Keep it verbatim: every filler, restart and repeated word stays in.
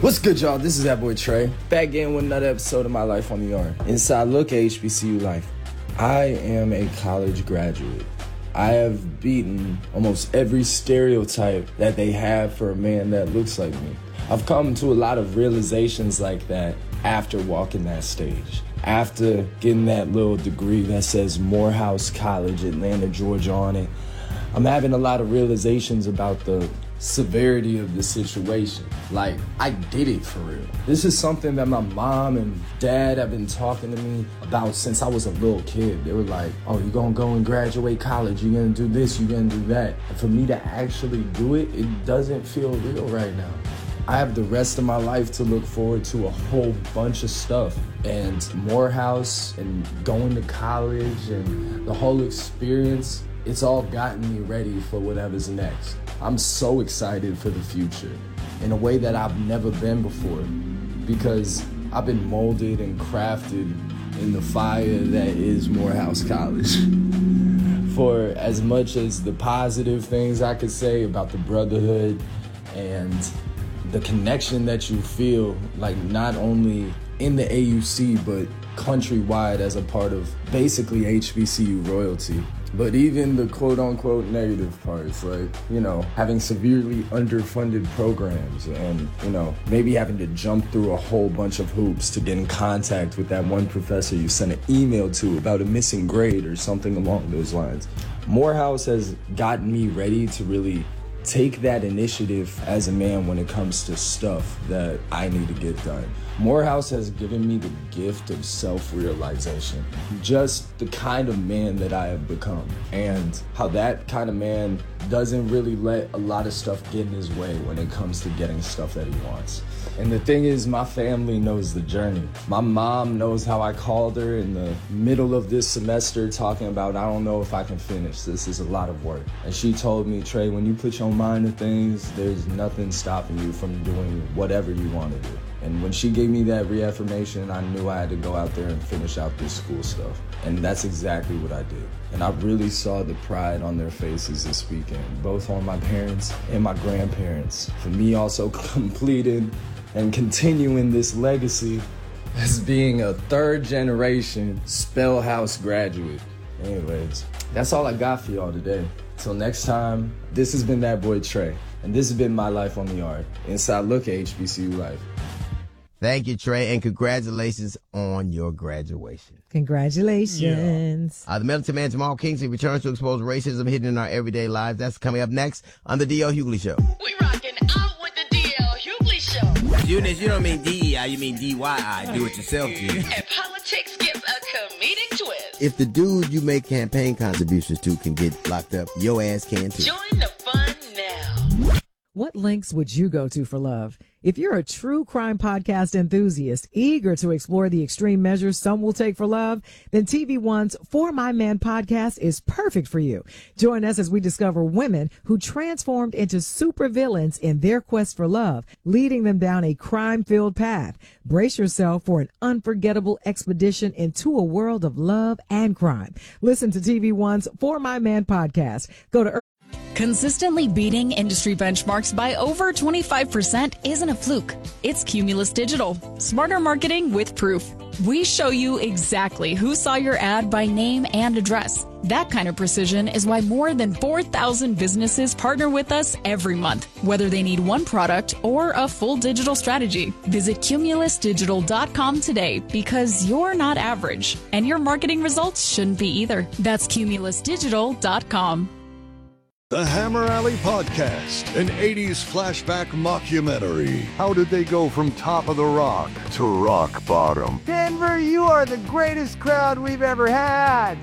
What's good, y'all? This is that boy Trey, back again with another episode of My Life on the Yard. Inside look at H B C U life. I am a college graduate. I have beaten almost every stereotype that they have for a man that looks like me. I've come to a lot of realizations like that after walking that stage. After getting that little degree that says Morehouse College, Atlanta, Georgia on it, I'm having a lot of realizations about the severity of the situation. Like, I did it for real. This is something that my mom and dad have been talking to me about since I was a little kid. They were like, oh, you're gonna go and graduate college, you're gonna do this, you're gonna do that. And for me to actually do it, it doesn't feel real right now. I have the rest of my life to look forward to a whole bunch of stuff. And Morehouse and going to college and the whole experience, it's all gotten me ready for whatever's next. I'm so excited for the future in a way that I've never been before, because I've been molded and crafted in the fire that is Morehouse College. For as much as the positive things I could say about the brotherhood and the connection that you feel, like not only in the A U C, but countrywide as a part of basically H B C U royalty. But even the quote-unquote negative parts, like, you know, having severely underfunded programs and, you know, maybe having to jump through a whole bunch of hoops to get in contact with that one professor you sent an email to about a missing grade or something along those lines. Morehouse has gotten me ready to really take that initiative as a man when it comes to stuff that I need to get done. Morehouse has given me the gift of self-realization, just the kind of man that I have become, and how that kind of man doesn't really let a lot of stuff get in his way when it comes to getting stuff that he wants. And the thing is, my family knows the journey. My mom knows how I called her in the middle of this semester talking about, I don't know if I can finish. This is a lot of work. And she told me, Trey, when you put your mind to things, there's nothing stopping you from doing whatever you want to do. And when she gave me that reaffirmation, I knew I had to go out there and finish out this school stuff. And that's exactly what I did. And I really saw the pride on their faces this weekend, both on my parents and my grandparents, for me also completing and continuing this legacy as being a third generation Spellhouse graduate. Anyways, that's all I got for y'all today. Till next time, this has been that boy Trey, and this has been My Life on the Yard, inside look at H B C U life. Thank you, Trey, and congratulations on your graduation. Congratulations. Yeah. Uh, the Middleton Man, Jamal Kingsley, returns to expose racism hidden in our everyday lives. That's coming up next on the D L Hughley Show. We rocking out with the D L Hughley Show. Eunice, you don't mean D E I, you mean D Y I. Do it yourself, dude. And politics gets a comedic twist. If the dude you make campaign contributions to can get locked up, your ass can too. Join the fun now. What lengths would you go to for love? If you're a true crime podcast enthusiast, eager to explore the extreme measures some will take for love, then T V One's For My Man podcast is perfect for you. Join us as we discover women who transformed into supervillains in their quest for love, leading them down a crime-filled path. Brace yourself for an unforgettable expedition into a world of love and crime. Listen to T V One's For My Man podcast. Go to Consistently beating industry benchmarks by over twenty-five percent isn't a fluke. It's Cumulus Digital. Smarter marketing with proof. We show you exactly who saw your ad by name and address. That kind of precision is why more than four thousand businesses partner with us every month, whether they need one product or a full digital strategy. Visit cumulus digital dot com today, because you're not average, and your marketing results shouldn't be either. That's cumulus digital dot com. The Hammer Alley Podcast, an eighties flashback mockumentary. How did they go from top of the rock to rock bottom? Denver, you are the greatest crowd we've ever had.